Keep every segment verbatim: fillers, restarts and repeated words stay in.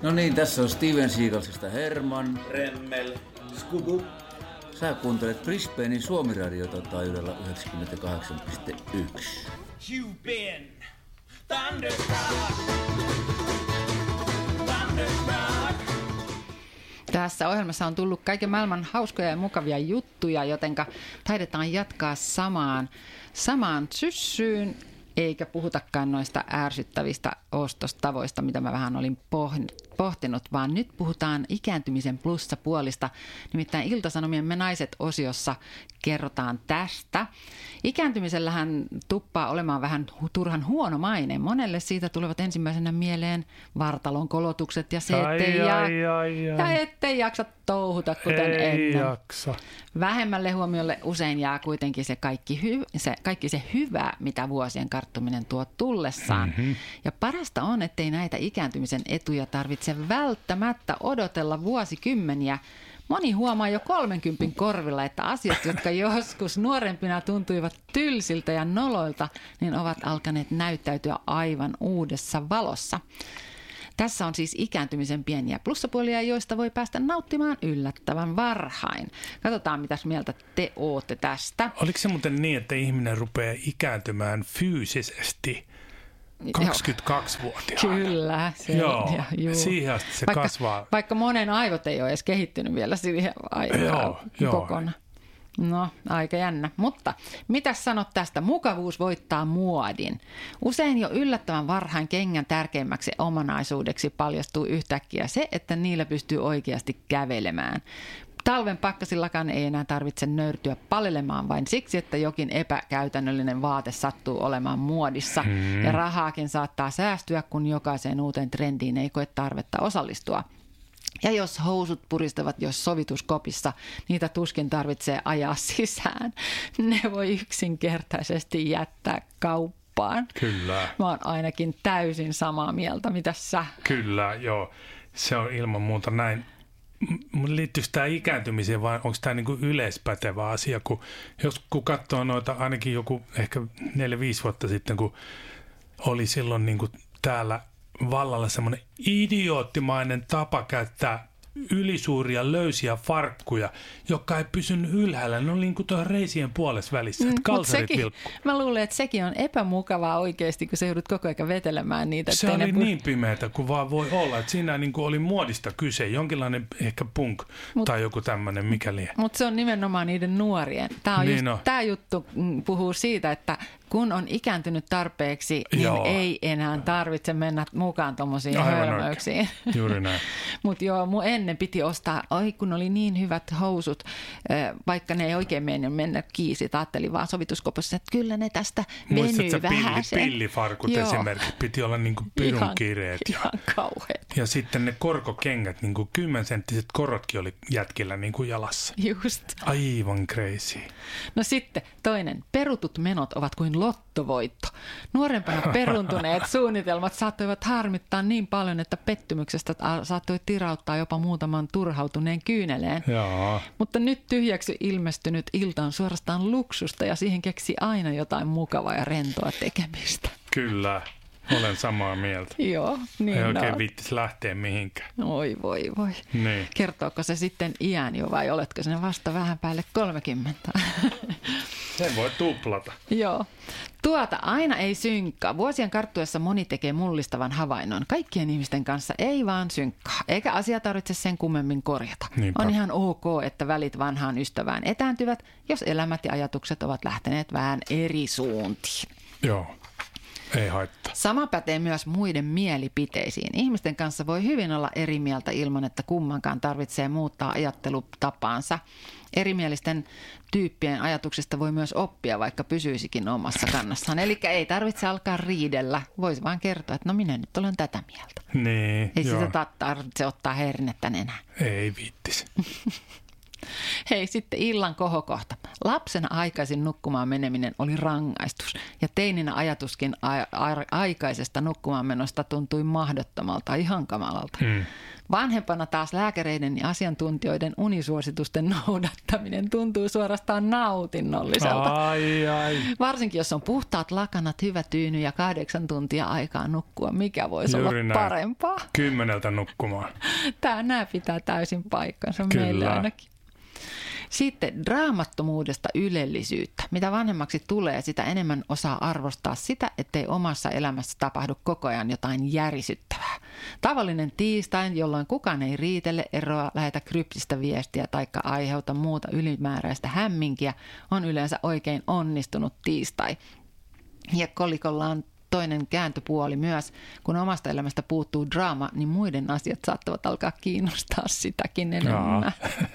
No niin, tässä on Steven Seagalsista Herman. Remmel. Skubu. Sä kuuntelet Brisbanein Suomi-radiota taajuudella yhdeksänkymmentäkahdeksan pilkku yksi. You've been thunderstruck. Thunderstruck. Tässä ohjelmassa on tullut kaiken maailman hauskoja ja mukavia juttuja, jotenka taidetaan jatkaa samaan, samaan syssyyn, eikä puhutakaan noista ärsyttävistä ostostavoista, mitä mä vähän olin pohtinut, vaan nyt puhutaan ikääntymisen plussapuolista. Nimittäin Ilta-Sanomien Me naiset-osiossa kerrotaan tästä. Ikääntymisellähän tuppaa olemaan vähän turhan huono maine. Monelle siitä tulevat ensimmäisenä mieleen vartalon kolotukset ja se, ettei, ai, ja, ai, ai, ai. Ja ettei jaksa touhuta kuten ei ennen. Jaksa. Vähemmälle huomiolle usein jää kuitenkin se kaikki, hy- se kaikki se hyvä, mitä vuosien karttuminen tuo tullessaan. Mm-hmm. Ja parasta on, ettei näitä ikääntymisen etuja tarvitse välttämättä odotella vuosikymmeniä. Moni huomaa jo kolmenkympin korvilla, että asiat, jotka joskus nuorempina tuntuivat tylsiltä ja noloilta, niin ovat alkaneet näyttäytyä aivan uudessa valossa. Tässä on siis ikääntymisen pieniä plussapuolia, joista voi päästä nauttimaan yllättävän varhain. Katsotaan, mitäs mieltä te ootte tästä. Oliko se muuten niin, että ihminen rupeaa ikääntymään fyysisesti kaksikymmentäkaksivuotiaana? Kyllä. Se, joo, ja, siihen asti se vaikka, kasvaa. Vaikka monen aivot ei ole edes kehittynyt vielä siihen aikaan kokonaan. No, aika jännä. Mutta mitä sanot tästä? Mukavuus voittaa muodin. Usein jo yllättävän varhain kengän tärkeimmäksi omanaisuudeksi paljastuu yhtäkkiä se, että niillä pystyy oikeasti kävelemään. Talven pakkasillakaan ei enää tarvitse nöyrtyä palelemaan vain siksi, että jokin epäkäytännöllinen vaate sattuu olemaan muodissa. Hmm. Ja rahaakin saattaa säästyä, kun jokaiseen uuteen trendiin ei koe tarvetta osallistua. Ja jos housut puristavat jos sovituskopissa, niitä tuskin tarvitsee ajaa sisään. Ne voi yksinkertaisesti jättää kauppaan. Kyllä. Mä oon ainakin täysin samaa mieltä. Mitäs sä? Kyllä, joo. Se on ilman muuta näin. Liittyykö tämä ikääntymiseen vai onko tämä niinku yleispätevä asia? Kun, jos kun katsoo noita ainakin joku ehkä neljä viisi vuotta sitten, kun oli silloin niinku täällä vallalla semmoinen idioottimainen tapa käyttää ylisuuria löysiä farkkuja, jotka ei pysynyt ylhäällä. Ne oli niin kuin tuohon reisien puolessa välissä, että kalsarit sekin, vilkkuu. Mä luulen, että sekin on epämukavaa oikeasti, kun sä joudut koko ajan vetelemään niitä. Se oli pur... niin pimeätä kuin vaan voi olla, että siinä niin kuin oli muodista kyse, jonkinlainen ehkä punk Mut, tai joku tämmöinen, mikä lie. Mutta se on nimenomaan niiden nuorien. Tämä, on niin just, no. tämä juttu puhuu siitä, että kun on ikääntynyt tarpeeksi, niin joo. ei enää tarvitse mennä mukaan tuommoisiin hölmöyksiin. Juuri näin. Mutta joo, mun ennen piti ostaa, oi kun oli niin hyvät housut, vaikka ne ei oikein mennä, mennä kiisi. Ajattelin vaan sovituskopossa, että kyllä ne tästä venyy vähän. Pilli, pillifarkut joo. esimerkiksi piti olla niin kuin pirun ihan, kireet. Ihan kauheat. Ja sitten ne korkokengät, niin kuin kymmenenttiset korotkin oli jätkillä niin kuin jalassa. Just. Aivan crazy. No sitten toinen, perutut menot ovat kuin lottovoitto. Nuorempana peruntuneet suunnitelmat saattoivat harmittaa niin paljon, että pettymyksestä saattoi tirauttaa jopa muutaman turhautuneen kyyneleen. Jaa. Mutta nyt tyhjäksi ilmestynyt ilta on suorastaan luksusta ja siihen keksi aina jotain mukavaa ja rentoa tekemistä. Kyllä, olen samaa mieltä. Joo, niin ei oikein no. viittisi lähteä mihinkään. Oi voi voi. Niin. Kertooko se sitten iän jo vai oletko sinne vasta vähän päälle kolmekymmentä? Sen voi tuplata. Joo. Tuota aina ei synkkaa. Vuosien karttuessa moni tekee mullistavan havainnon. Kaikkien ihmisten kanssa ei vaan synkkaa, eikä asia tarvitse sen kummemmin korjata. Niinpä. On ihan ok, että välit vanhaan ystävään etääntyvät, jos elämät ja ajatukset ovat lähteneet vähän eri suuntiin. Joo. Ei haittaa. Sama pätee myös muiden mielipiteisiin. Ihmisten kanssa voi hyvin olla eri mieltä ilman, että kummankaan tarvitsee muuttaa ajattelutapaansa. Erimielisten tyyppien ajatuksista voi myös oppia, vaikka pysyisikin omassa kannassaan. Eli ei tarvitse alkaa riidellä. Voisi vaan kertoa, että no minä nyt olen tätä mieltä. Niin, ei joo. sitä tarvitse ottaa hernettä enää. Ei viittisi. Hei, sitten illan kohokohta. Lapsena aikaisin nukkumaan meneminen oli rangaistus ja teininä ajatuskin a- a- aikaisesta nukkumaan menosta tuntui mahdottomalta, ihan kamalalta. Hmm. Vanhempana taas lääkäreiden ja asiantuntijoiden unisuositusten noudattaminen tuntuu suorastaan nautinnolliselta. Ai, ai. Varsinkin jos on puhtaat lakanat, hyvä tyyny ja kahdeksan tuntia aikaa nukkua. Mikä voisi Juuri olla näin. parempaa? Kymmeneltä nukkumaan. Tämä nämä pitää täysin paikkansa Kyllä. meille ainakin. Sitten draamattomuudesta ylellisyyttä. Mitä vanhemmaksi tulee, sitä enemmän osaa arvostaa sitä, ettei omassa elämässä tapahdu koko ajan jotain järisyttävää. Tavallinen tiistai, jolloin kukaan ei riitele, eroa, lähetä kryptistä viestiä tai aiheuta muuta ylimääräistä hämminkiä, on yleensä oikein onnistunut tiistai. Ja kolikolla on toinen kääntöpuoli myös. Kun omasta elämästä puuttuu draama, niin muiden asiat saattavat alkaa kiinnostaa sitäkin enemmän.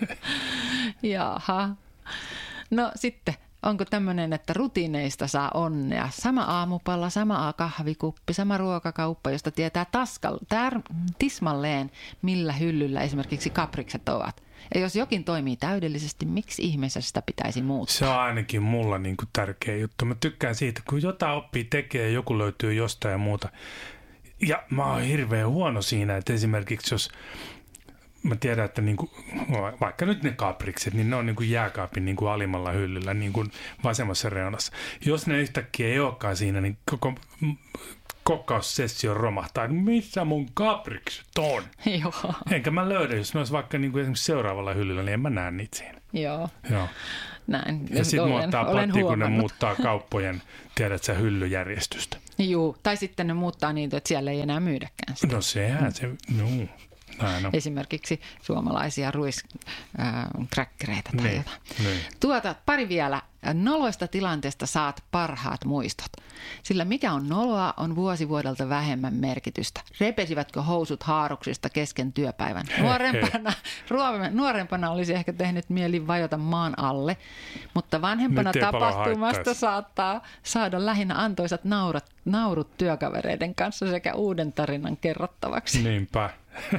Jaha. No sitten, onko tämmöinen, että rutiineista saa onnea? Sama aamupalla, sama kahvikuppi, sama ruokakauppa, josta tietää taskal, tär, tismalleen, millä hyllyllä esimerkiksi kaprikset ovat. Ja jos jokin toimii täydellisesti, miksi ihmeessä sitä pitäisi muuttaa? Se on ainakin mulla niin kuin tärkeä juttu. Mä tykkään siitä, kun jotain oppii tekee, joku löytyy jostain ja muuta. Ja mä oon hirveän huono siinä, että esimerkiksi jos mä tiedän, että niin kuin, vaikka nyt ne kaprikset, niin ne on niin kuin jääkaapin niin kuin alimmalla hyllyllä, niin kuin vasemmassa reunassa. Jos ne yhtäkkiä ei olekaan siinä, niin koko kokkaussessio romahtaa. Missä mun kaprikset on? Joo. Enkä mä löydä, jos ne olisi vaikka niin kuin esimerkiksi seuraavalla hyllyllä, niin en mä näe niitä siinä. Joo. Joo. Näin. Ja sitten olen, muuttaa olen patti, kun ne huomannut. muuttaa kauppojen, tiedät sä, hyllyjärjestystä. Joo, tai sitten ne muuttaa niitä, että siellä ei enää myydäkään sitä. No sehän se, no, näin on. Esimerkiksi suomalaisia ruiskräkkereitä tai Niin, jotain. niin. Tuota, pari vielä. Noloista tilanteesta saat parhaat muistot. Sillä mikä on noloa, on vuosi vuodelta vähemmän merkitystä. Repesivätkö housut haaruksista kesken työpäivän? Nuorempana, ruo- nuorempana olisi ehkä tehnyt mieli vajota maan alle, mutta vanhempana Nyt ei paljon tapahtumasta haittaisi. saattaa saada lähinnä antoisat naurat, naurut työkavereiden kanssa sekä uuden tarinan kerrottavaksi. Niinpä.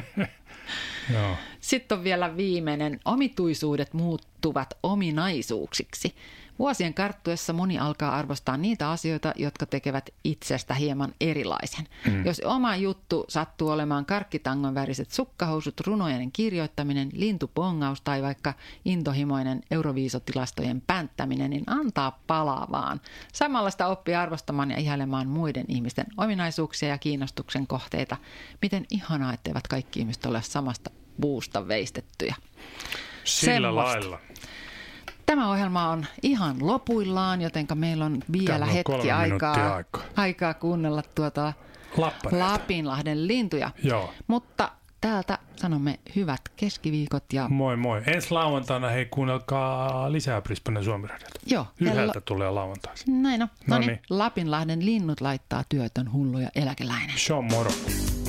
Joo. Sitten on vielä viimeinen. Omituisuudet muuttuvat ominaisuuksiksi. Vuosien karttuessa moni alkaa arvostaa niitä asioita, jotka tekevät itsestä hieman erilaisen. Mm. Jos oma juttu sattuu olemaan karkkitangon väriset sukkahousut, runojen kirjoittaminen, lintupongaus tai vaikka intohimoinen euroviisotilastojen pänttäminen, niin antaa palaa vaan. Samalla sitä oppii arvostamaan ja ihailemaan muiden ihmisten ominaisuuksia ja kiinnostuksen kohteita. Miten ihanaa, etteivät kaikki ihmiset ole samasta puusta veistettyjä. Sillä Semmosta. lailla. Tämä ohjelma on ihan lopuillaan, jotenka meillä on vielä Täällä on hetki kolme aikaa, minuuttia aikaa. aikaa kuunnella tuota Lappareita. Lapinlahden lintuja. Joo. Mutta täältä sanomme hyvät keskiviikot ja Moi moi. Ensi lauantaina hei kuunnelkaa lisää Brisbanen Suomiradiota. joo, Yhdeltä kello- tulee lauantaisin. näin on. No Noniin. niin, Lapinlahden linnut laittaa työtön hullu ja eläkeläinen. Se on moro.